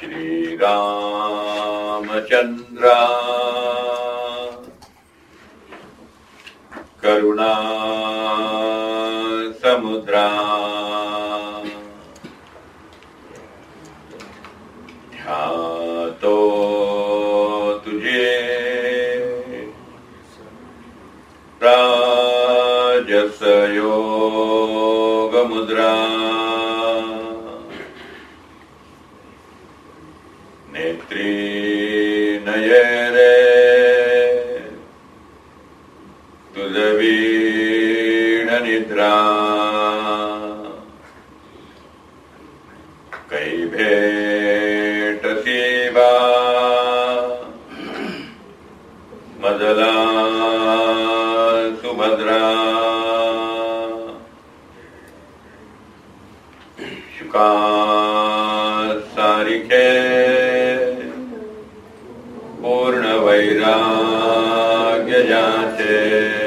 श्रीरामचन्द्रा करुणा समुद्रा ध्यातो तुझे राजस योग मुद्रा नेत्री नयरे तुझवीण निद्रा कै भेट सेवा मजला सुभद्रा शुका सारिखे पूर्ण वैराग्य जाचे